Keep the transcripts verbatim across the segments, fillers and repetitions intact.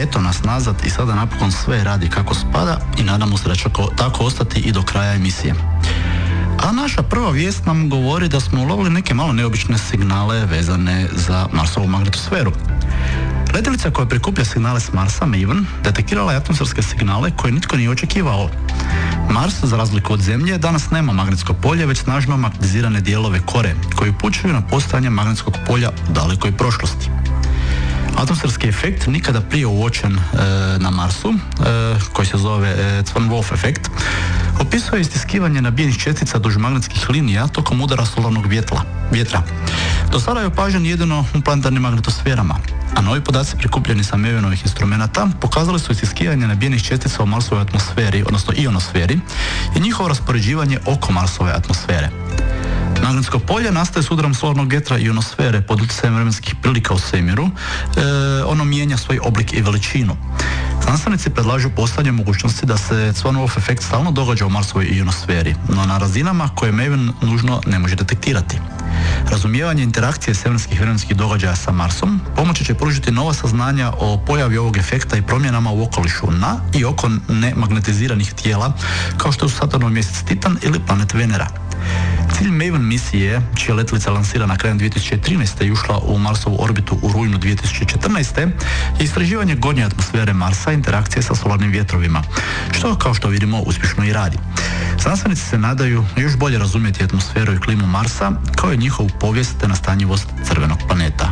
eto nas nazad i sada napokon sve radi kako spada i nadamo se da će tako ostati i do kraja emisije. A naša prva vijest nam govori da smo ulovili neke malo neobične signale vezane za Marsovu magnetosferu. Letjelica koja prikuplja signale s Marsa, Maven, detektirala je atmosferske signale koje nitko nije očekivao. Mars, za razliku od Zemlje, danas nema magnetsko polje, već snažno magnetizirane dijelove kore, koji upućuju na postojanje magnetskog polja u dalekoj prošlosti. Atmosferski efekt, nikada prije uočen e, na Marsu, e, koji se zove e, Zwan-Wolf efekt, opisuje istiskivanje nabijenih čestica duž magnetskih linija tokom udara solarnog vjetla, vjetra. Do sada je opažen jedino u planetarnim magnetosferama, a novi podaci prikupljeni sa Mavenovih instrumenata pokazali su istiskivanje nabijenih čestica u Marsovoj atmosferi, odnosno ionosferi, i njihovo raspoređivanje oko Marsove atmosfere. Magnetsko polje nastaje s udarom solarnog vjetra i ionosfere pod utjecajem vremenskih prilika u svemiru. E, ono mijenja svoj oblik i veličinu. Znanstvenici predlažu postojanje mogućnosti da se Zwan-Wolf efekt stalno događa u Marsovoj ionosferi, no na razinama koje Maven nužno ne može detektirati. Razumijevanje interakcije svemirskih vremenskih događaja sa Marsom pomoći će pružiti nova saznanja o pojavi ovog efekta i promjenama u okolišu na i oko nemagnetiziranih tijela, kao što su Saturnov mjesec Titan ili planet Venera. Cilj Maven misije, čija je letjelica lansirana krajem dvije tisuće trinaeste i ušla u Marsovu orbitu u rujnu dvije tisuće četrnaeste, je istraživanje gornje atmosfere Marsa i interakcije sa solarnim vjetrovima, što, kao što vidimo, uspješno i radi. Znanstvenici se nadaju još bolje razumjeti atmosferu i klimu Marsa, kao i njihovu povijest te nastanjivost crvenog planeta.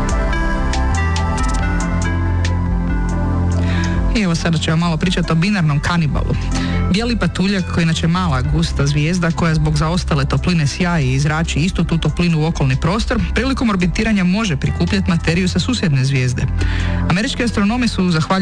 I evo sada ćemo malo pričati o binarnom kanibalu. Bijeli patuljak, koji je inače mala gusta zvijezda koja zbog zaostale topline sjaji i zrači istu tu toplinu u okolni prostor, prilikom orbitiranja može prikupljati materiju sa susjedne zvijezde. Američki astronomi su, zahvaljujući